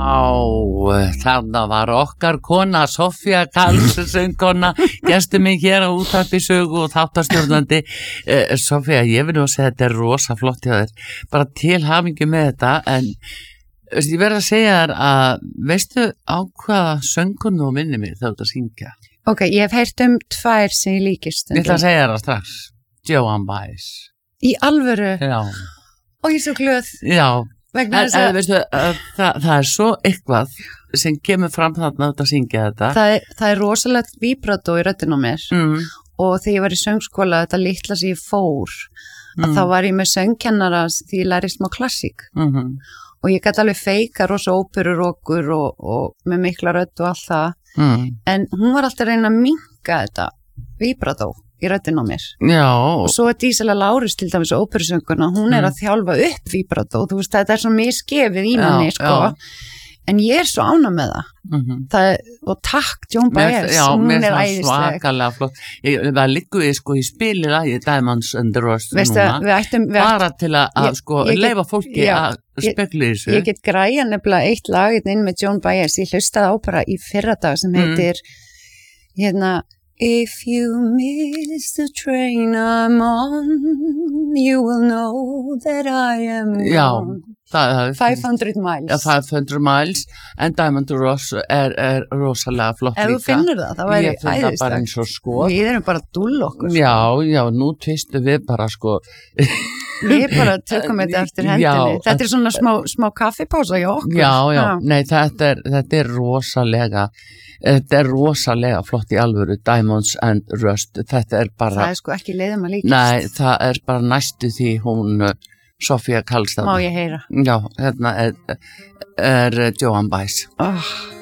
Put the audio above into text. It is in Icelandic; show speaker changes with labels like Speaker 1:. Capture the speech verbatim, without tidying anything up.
Speaker 1: Þarna var okkar kona Sofía Karls söngkona, gestur minn hér á Útvarpi Sögu og þáttastjórnandi. eh, Sofía, ég vil nú að segja að þetta er rosa flott hjá þér, bara til hamingju með þetta. En veist, ég verð að segja þér að veistu á hvaða söngkonu og minni mig þá þetta syngja?
Speaker 2: Ok, ég hef heyrt um tvær sem ég líkist.
Speaker 1: Ég ætla að segja þér það strax, Joan Baez.
Speaker 2: Í alvöru?
Speaker 1: Já.
Speaker 2: Og ég er svo glöð.
Speaker 1: Já. En,
Speaker 2: En,
Speaker 1: en veistu, að, það, það er svo eitthvað sem kemur fram þarna að syngja þetta.
Speaker 2: það, er, það er rosalegt víbrató í röddinn á mér
Speaker 1: Mm.
Speaker 2: og þegar ég var í söngskóla, þetta litla sem ég fór, að
Speaker 1: Mm.
Speaker 2: þá var ég með söngkennara því ég læri smá klassík
Speaker 1: Mhm.
Speaker 2: og ég gæti alveg feika rosa óperurókur og, og með mikla rödd og allt það,
Speaker 1: Mm.
Speaker 2: en hún var alltaf að reyna að minnka þetta víbrató í röddinn á mér.
Speaker 1: Já.
Speaker 2: Og svo er Dísela Lárus til dæmis óperusönguna, hún er
Speaker 1: Mm.
Speaker 2: að þjálfa upp víbrató, þú veist, þetta er svo misgefið í
Speaker 1: Já,
Speaker 2: manni, sko,
Speaker 1: já.
Speaker 2: en ég er svo ánægð með það.
Speaker 1: Mhm.
Speaker 2: það er, og takk Joan Baez,
Speaker 1: Já,
Speaker 2: hún
Speaker 1: mér
Speaker 2: er
Speaker 1: er
Speaker 2: æðisleg.
Speaker 1: svakalega flott. Ég, það liggur ég sko í spilið að ég Diamonds and the Rust
Speaker 2: Veistu
Speaker 1: núna,
Speaker 2: að við ættum, við ættum
Speaker 1: bara til að, að
Speaker 2: Ég-
Speaker 1: sko
Speaker 2: ég get-
Speaker 1: leifa fólki
Speaker 2: já,
Speaker 1: að
Speaker 2: ég-
Speaker 1: spekla í þessu.
Speaker 2: ég get græja nefnilega eitt lag inn með Joan Baez, ég hlustaði á bara í fyrra dag sem
Speaker 1: Mm.
Speaker 2: heitir hérna If you miss the train I'm on you will know that I am
Speaker 1: Já,
Speaker 2: gone.
Speaker 1: það, það er
Speaker 2: five hundred miles.
Speaker 1: Ja, five hundred miles, en Diamond and the Rust er, er rosalega flott
Speaker 2: Ef þú
Speaker 1: líka.
Speaker 2: finnur það, það væri
Speaker 1: Ég finn það bara
Speaker 2: æðislegt.
Speaker 1: eins og sko.
Speaker 2: Við erum bara dúll okkur, sko.
Speaker 1: Já, já, nú tvistum við bara sko.
Speaker 2: Við bara tökum þetta eftir hendinni.
Speaker 1: Já,
Speaker 2: Þetta er svona smá, smá kaffipása hjá okkur.
Speaker 1: Já, já, nei, þetta er, þetta er rosalega, þetta er rosalega flott í alvöru, Diamonds and Rust, þetta er bara,
Speaker 2: Það er sko ekki leiðum að líkist.
Speaker 1: nei, það er bara næstu því hún, uh, Sofía Karls.
Speaker 2: Má ég heyra?
Speaker 1: Já, hérna er, er Joan Baez.
Speaker 2: Oh.